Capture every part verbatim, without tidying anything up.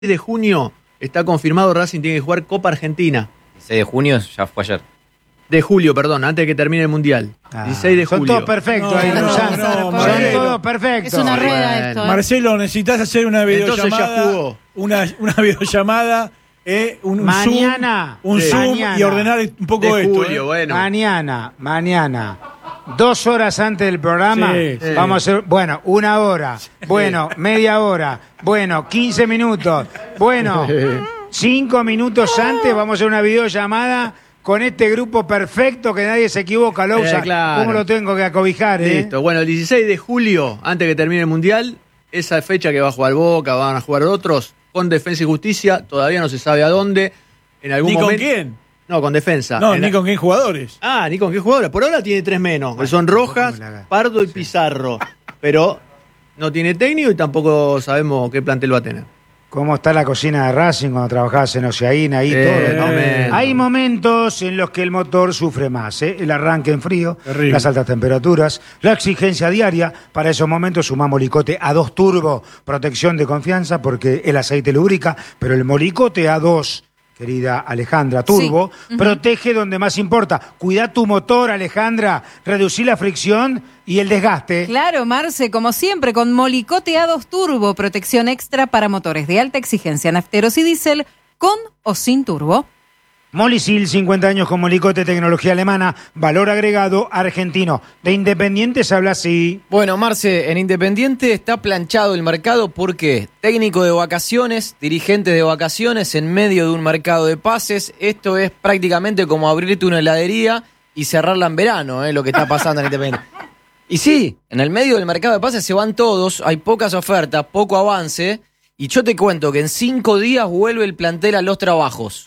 de junio está confirmado, Racing tiene que jugar Copa Argentina. seis de junio ya fue ayer. De julio, perdón, antes de que termine el Mundial. Ah, dieciséis de son julio. todos perfectos No, ahí, no, Luzano. no, Son Marcelo. todos perfectos. Es una Bueno. rueda esto. ¿eh? Marcelo, necesitas hacer una Entonces videollamada. ya jugó. Una, una videollamada, eh, un, un Mañana. Zoom, un Sí. Zoom Mañana. y ordenar un poco De esto. julio, eh. bueno. Mañana, mañana. Dos horas antes del programa, Sí, sí. vamos a hacer, bueno, una hora, bueno, media hora, bueno, quince minutos, bueno, cinco minutos antes vamos a hacer una videollamada con este grupo perfecto que nadie se equivoca, Lousa. Eh, claro. ¿Cómo lo tengo que acobijar, eh? Listo. Bueno, el dieciséis de julio, antes de que termine el Mundial, esa fecha que va a jugar Boca, van a jugar otros, con Defensa y Justicia, todavía no se sabe a dónde. En algún ¿Ni con momento. quién? No, con Defensa. No, En ni la- con quién jugadores. Ah, ni con qué jugadores. Por ahora tiene tres menos, que son Rojas, me la hagas. Pardo y Pizarro. Pero no tiene técnico y tampoco sabemos qué plantel va a tener. ¿Cómo está la cocina de Racing cuando trabajabas en Oceaína? Ahí Eh, todo, ¿no? tremendo. Hay momentos en los que el motor sufre más, ¿eh? El arranque en frío, Terrible. las altas temperaturas, la exigencia diaria. Para esos momentos sumamos Molicote A dos Turbo, protección de confianza porque el aceite lubrica, pero el Molicote A dos, querida Alejandra, Turbo, Sí. Ujú. protege donde más importa. Cuida tu motor, Alejandra, reducir la fricción y el desgaste. Claro, Marce, como siempre, con Molicote A dos Turbo, protección extra para motores de alta exigencia, nafteros y diésel, con o sin turbo. Molisil, cincuenta años con Molicote, tecnología alemana, valor agregado argentino. De Independiente se habla así. Bueno, Marce, en Independiente está planchado el mercado porque técnico de vacaciones, dirigente de vacaciones en medio de un mercado de pases. Esto es prácticamente como abrirte una heladería y cerrarla en verano, ¿eh? Lo que está pasando en Independiente. Y sí, en el medio del mercado de pases se van todos, hay pocas ofertas, poco avance. Y yo te cuento que en cinco días vuelve el plantel a los trabajos.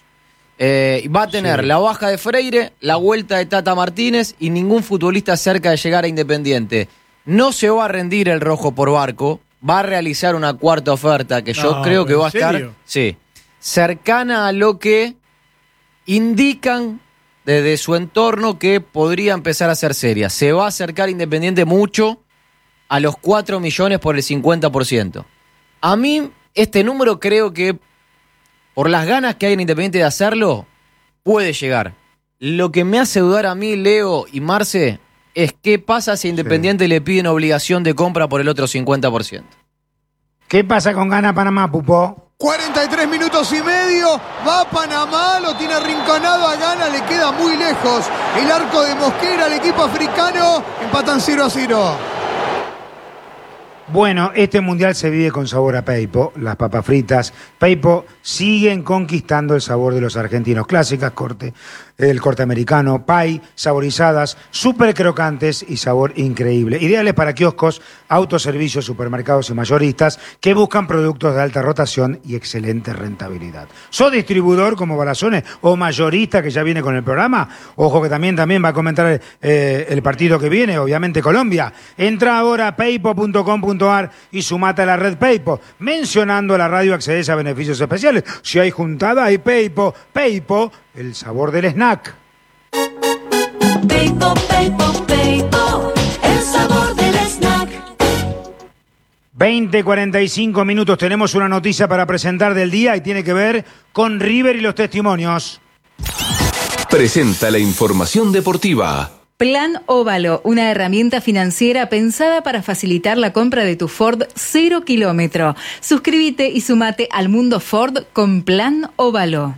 Eh, va a tener Sí. la baja de Freire, la vuelta de Tata Martínez y ningún futbolista cerca de llegar a Independiente. No se va a rendir el rojo por Barco, va a realizar una cuarta oferta que yo No, creo que ¿en va a estar serio? sí, cercana a lo que indican desde su entorno que podría empezar a ser seria. Se va a acercar Independiente mucho a los cuatro millones por el cincuenta por ciento. A mí este número creo que por las ganas que hay en Independiente de hacerlo, puede llegar. Lo que me hace dudar a mí, Leo y Marce, es qué pasa si a Independiente le piden obligación de compra por el otro cincuenta por ciento. ¿Qué pasa con Gana Panamá, Pupo? cuarenta y tres minutos y medio, va a Panamá, lo tiene arrinconado a Gana, le queda muy lejos el arco de Mosquera, el equipo africano, empatan cero a cero. Bueno, este mundial se vive con sabor a Peipo, las papas fritas. Peipo siguen conquistando el sabor de los argentinos. Clásicas, corte, el corte americano, pie, saborizadas, súper crocantes y sabor increíble. Ideales para kioscos, autoservicios, supermercados y mayoristas que buscan productos de alta rotación y excelente rentabilidad. ¿Sos distribuidor como Balazones o mayorista que ya viene con el programa? Ojo que también, también va a comentar eh, el partido que viene, obviamente Colombia. Entra ahora a peipo punto com punto ar y sumate a la red Peipo. Mencionando la radio accedes a beneficios especiales. Si hay juntada, hay Peipo. Peipo, el sabor del snack. Peipo, Peipo, Peipo, el sabor del snack. veinte cuarenta y cinco minutos. Tenemos una noticia para presentar del día y tiene que ver con River y los testimonios. Presenta la información deportiva. Plan Óvalo, una herramienta financiera pensada para facilitar la compra de tu Ford cero kilómetro. Suscríbete y sumate al mundo Ford con Plan Óvalo.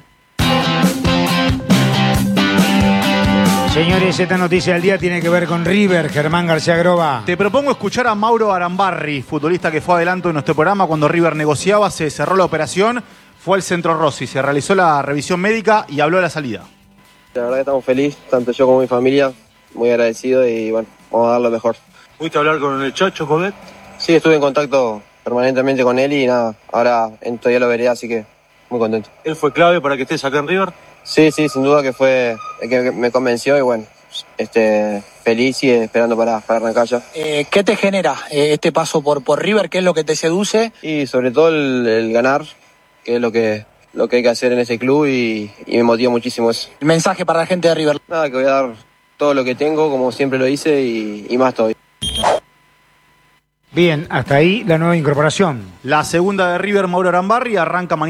Señores, esta noticia del día tiene que ver con River. Germán García Groba. Te propongo escuchar a Mauro Arambarri, futbolista que fue adelanto en nuestro programa cuando River negociaba, se cerró la operación, fue al Centro Rossi, se realizó la revisión médica y habló de la salida. La verdad que estamos felices, tanto yo como mi familia, muy agradecidos y bueno, vamos a dar lo mejor. ¿Pudiste hablar con el Chacho Codet? Sí, estuve en contacto permanentemente con él y nada, ahora en todavía lo veré, así que muy contento. ¿Él fue clave para que estés acá en River? Sí, sí, sin duda que fue el que me convenció y bueno, este, feliz y esperando para, para arrancar ya. Eh, ¿Qué te genera eh, este paso por, por River? ¿Qué es lo que te seduce? Y sobre todo el, el ganar, que es lo que, lo que hay que hacer en ese club y, y me motiva muchísimo eso. El mensaje para la gente de River. Nada, que voy a dar todo lo que tengo, como siempre lo hice y, y más todavía. Bien, hasta ahí la nueva incorporación. La segunda de River, Mauro Arambarri, arranca mañana.